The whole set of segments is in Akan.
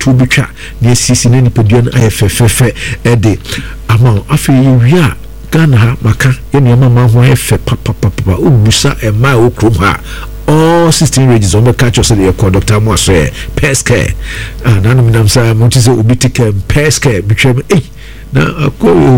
to be twa na sisi na nipadua na ayefefefe ede ama afi wi Ghana ha maka ye mama ho ayefe papa ubusa ema okrom ha all 16 regions on the catch us the Dr. Amoaso Peske na nam sa mo tise obi tike Peske bitwem na akọ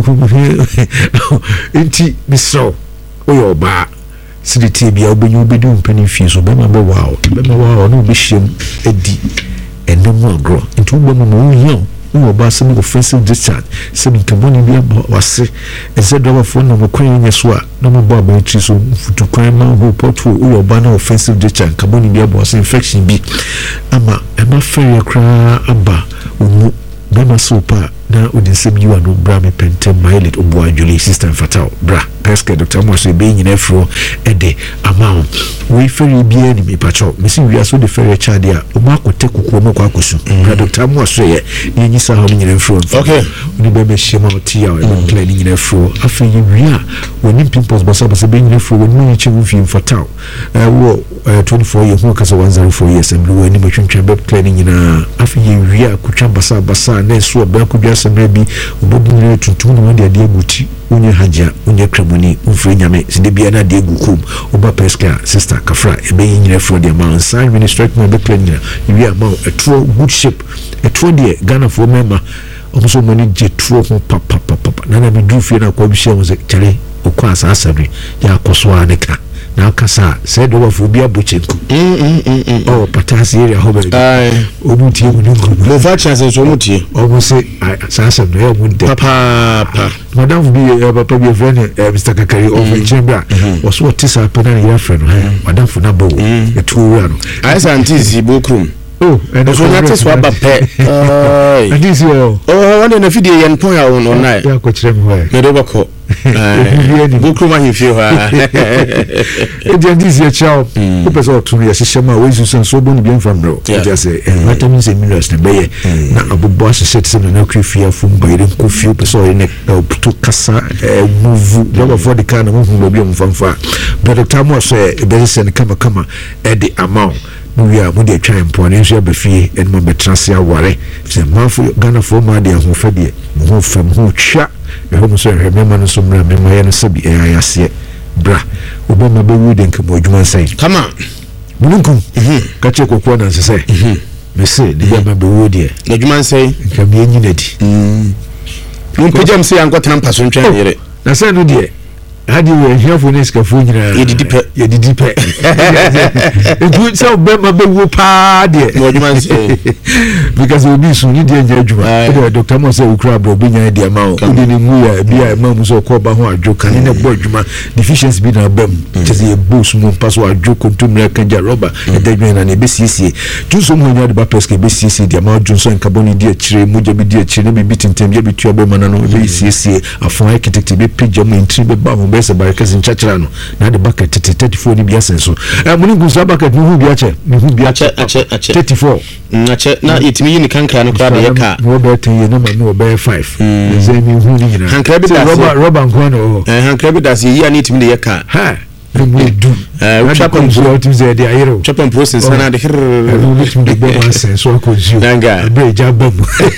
enti misro oyo ba siditi bia obenyu obedu mpani fi so be ma wow no be hiem edi enemu agro enti wo mo mo yin no ba some offensive discharge some company bia wase eze driver phone no kwan nyeso a no mo ba ba tri so futu kwan ma ho portfolio wo ba na offensive discharge company bia bo infection bi ama ema fair kra aba omu bema sopa na odinsem yiwa no bra me pente milet obo adwule system fatal bra Peske Dr. Amoaso be nyina fro ede amount we ferry bia ni me pacho me si wi aso de ferry charge a o ma kote kukuo mo kwa kosu bra Dr. Amoaso ye ni nyisa ha nyina fro okay ni be be shema tia o e plan nyina fro afi yi wi a woni pimples basa be nyina fro woni nyi chewu fi fatal wo 24 years ho kasa 104 years em lo ni mo twentwa be plan nyina afi yi wi a kutwa basa na so ba kudwa semre bi obobu nyina tuntum no de ade aguti unye hajia unye kramuni umfre nyame sinde bia na de gukum oba Peska sister kafra ebe nyina fro de man sign ministry mo be plan nyina wi ama etro good shape etro de Ghana for member omuso moni jetro ho papa na me du fie na kwa bi share mo se chale okwa asasabre ya akoso aneka na kasa said over for bia bochenku oh patasi area ho be omutie mu ngu mo fa chance so omutie omo se asasabre ya mu de papa madam bi papa bi friend Mr. Kakari of Chamber was what is happening here friend madam for na bo e tuwa no I santizi bokrum oh and so that is what bape and this oh one na fidie yen pon ya on online ya ko kire mu me do bako bokrum ahi fie ha e dey this year chow o person to ya shema we use so bonu bien from bro just say vitamins and minerals na beye na abobo asset se na kwifia fo mbayire ko fie person ne to kasa move do for the kind of move bi mfamfa but Dr. Amoaso e be se ne kama e the amount we are with the trying point in be fee and mo betransia ware se manfo Ghana for ma de ho fa de mo fam ho twa e ho so remember no so mra me mo ye no sabi e ayase bra obama be wi de nkamo adwuma sai come on mununkum ka che kokko na se me se de ba be wi de adwuma sai nkam ye nyina di no pejam se ankotena mpaso ntwa yere na se no de hadi we here for next kafu nyina ye didi pe good so be ma be wo pa de no adwuma say because we be so ni de adwuma Dr. Amoaso ukra bro be nya de ma o de ni mu ya bia ma mu so ko ba ho adwoka ni na bo adwuma deficiency bi na bam just ye boost mu paso adwoko ntumra kanja rubber e da dwen na ne be siesie tu so mu nya de ba Peska be siesie de ma Johnson carbon di akire mu je bi di akire na be bitintem je bi tu abo ma na no be siesie afon architect be page mu intri be ba mo bese baraka sin chachira no na de bucket 34 ni bia senso mungu sa bucket ni hu bia che 34 ache na yetimi yini kankra no kwa de ka no be 10 ye no ma no be 5 zemi hu ni nyina kankra bi da rubber nko no kankra bi da se yi ani yetimi de ye ka ha we do chapon so to say the ayero chapon process na de de be ma senso ko jiu nanga be jabam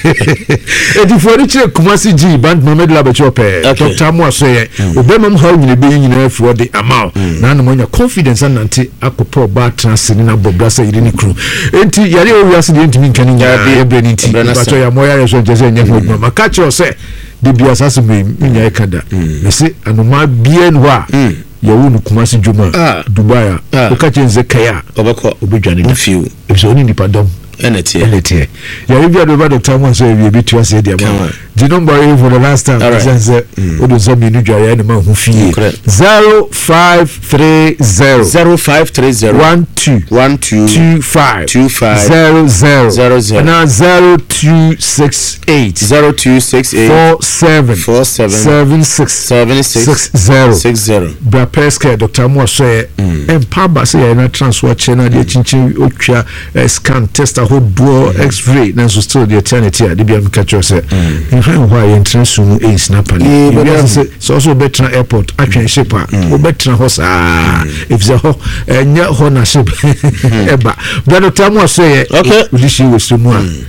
edi for the Kumasi G band Mohamed Labachope Dr. Amoaso ye obema mha nyine be nyina for the amount na no nya confidence anante akopro ba transini na bobrasa yiri ni kru enti yare o wiase de ntimi nkani nya be ebrani ti bato ya moya ye so jese nya ho ma ka che o se de bia sase me nya e kada me se anoma bia no a yawunu Kumasi Juma Dubai okache nze kaya obako obedwane da fiu ebiso ni nipadom enetie ya review do Dr. Amoaso we be to say the amount the number for the last time is odo so me nu dwa ya na ma hu fie 0530 1225 na 0268 47 bra Peska Dr. Amoaso empower say na transfer channel de chinchin otwa scan test ho duo x-ray na so still the eternity a de bia me catch say why international ace na pani so also better airport atwen ship a better house if the ho nya ho na ship eba Dr. Amoaso okay we see we so mu